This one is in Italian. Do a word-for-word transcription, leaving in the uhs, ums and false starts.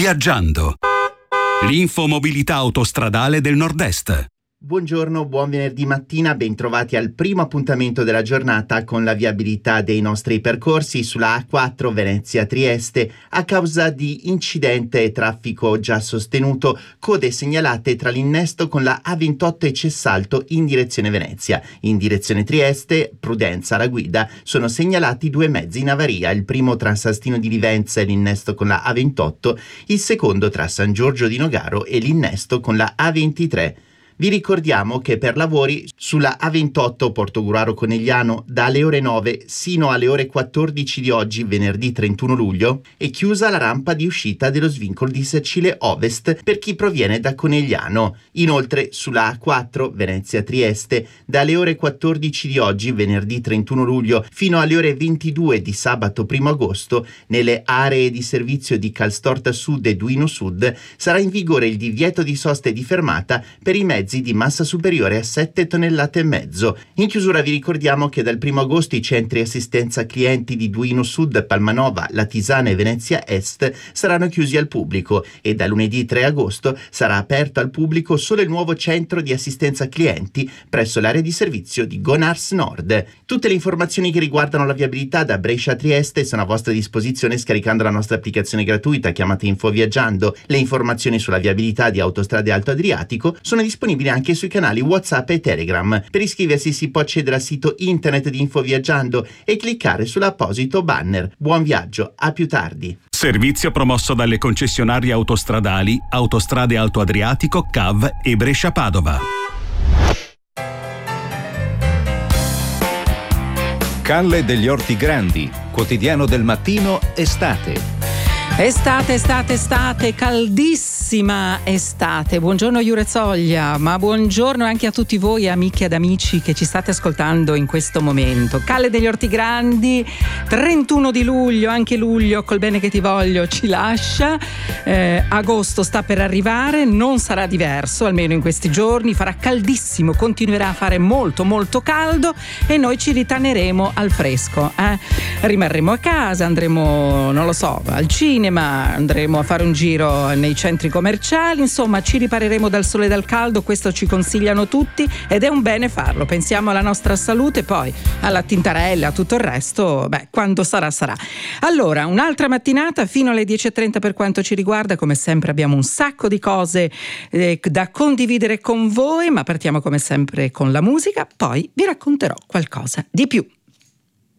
Viaggiando. L'infomobilità autostradale del Nord-Est. Buongiorno, buon venerdì mattina, bentrovati al primo appuntamento della giornata con la viabilità dei nostri percorsi sulla A quattro Venezia-Trieste a causa di incidente e traffico già sostenuto, code segnalate tra l'innesto con la A ventotto e Cessalto in direzione Venezia. In direzione Trieste, prudenza alla guida, sono segnalati due mezzi in avaria, il primo tra Sastino di Livenza e l'innesto con la A ventotto, il secondo tra San Giorgio di Nogaro e l'innesto con la A ventitré. Vi ricordiamo che per lavori sulla A ventotto Portogruaro Conegliano dalle ore nove sino alle ore quattordici di oggi, venerdì trentuno luglio, è chiusa la rampa di uscita dello svincolo di Sacile Ovest per chi proviene da Conegliano. Inoltre sulla A quattro Venezia-Trieste dalle ore quattordici di oggi, venerdì trentuno luglio, fino alle ore ventidue di sabato primo agosto, nelle aree di servizio di Calstorta Sud e Duino Sud sarà in vigore il divieto di sosta e di fermata per i mezzi di massa superiore a sette tonnellate e mezzo. In chiusura vi ricordiamo che dal primo agosto i centri assistenza clienti di Duino Sud, Palmanova, Latisana e Venezia Est saranno chiusi al pubblico e da lunedì tre agosto sarà aperto al pubblico solo il nuovo centro di assistenza clienti presso l'area di servizio di Gonars Nord. Tutte le informazioni che riguardano la viabilità da Brescia a Trieste sono a vostra disposizione scaricando la nostra applicazione gratuita chiamata Info Viaggiando. Le informazioni sulla viabilità di Autostrade Alto Adriatico sono disponibili anche sui canali WhatsApp e Telegram. Per iscriversi si può accedere al sito internet di Info Viaggiando e cliccare sull'apposito banner. Buon viaggio, a più tardi. Servizio promosso dalle concessionarie autostradali Autostrade Alto Adriatico, C A V e Brescia Padova. Calle degli Orti Grandi, quotidiano del mattino, estate. Estate, estate, estate, caldissima estate. Buongiorno Iurezoglia, ma buongiorno anche a tutti voi amiche ed amici che ci state ascoltando in questo momento. Calle degli Orti Grandi, trentuno di luglio, anche luglio col bene che ti voglio ci lascia. Eh, agosto sta per arrivare, non sarà diverso, almeno in questi giorni, farà caldissimo, continuerà a fare molto molto caldo e noi ci ritaneremo al fresco. Eh? Rimarremo a casa, andremo, non lo so, al cinema, andremo a fare un giro nei centri commerciali, insomma ci ripareremo dal sole e dal caldo, questo ci consigliano tutti ed è un bene farlo. Pensiamo alla nostra salute, poi alla tintarella, a tutto il resto, beh, quando sarà sarà. Allora, un'altra mattinata fino alle dieci e trenta per quanto ci riguarda, come sempre abbiamo un sacco di cose eh, da condividere con voi, ma partiamo come sempre con la musica, poi vi racconterò qualcosa di più.